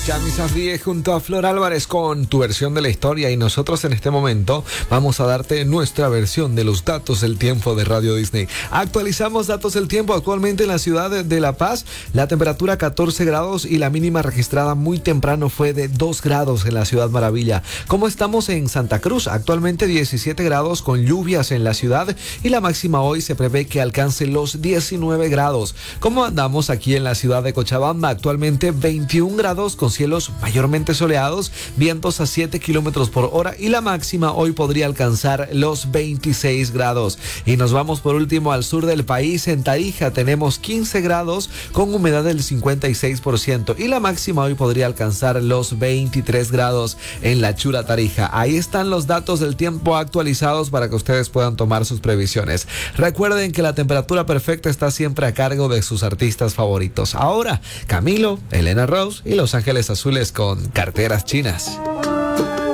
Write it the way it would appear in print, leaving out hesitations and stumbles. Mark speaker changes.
Speaker 1: Yami Safdie junto a Flor Álvarez con tu versión de la historia, y nosotros en este momento vamos a darte nuestra versión de los datos del tiempo de Radio Disney. Actualizamos datos del tiempo. Actualmente en la ciudad de La Paz, la temperatura 14 grados y la mínima registrada muy temprano fue de 2 grados en la Ciudad Maravilla. ¿Cómo estamos en Santa Cruz? Actualmente 17 grados con lluvias en la ciudad y la máxima hoy se prevé que alcance los 19 grados. ¿Cómo andamos aquí en la ciudad de Cochabamba? Actualmente 21 grados con cielos mayormente soleados, vientos a 7 kilómetros por hora y la máxima hoy podría alcanzar los 26 grados. Y nos vamos por último al sur del país. En Tarija tenemos 15 grados con humedad del 56% y la máxima hoy podría alcanzar los 23 grados en la Chura Tarija. Ahí están los datos del tiempo actualizados para que ustedes puedan tomar sus previsiones. Recuerden que la temperatura perfecta está siempre a cargo de sus artistas favoritos. Ahora, Camilo, Elena Rose y Los Ángeles Azules con Carteras Chinas.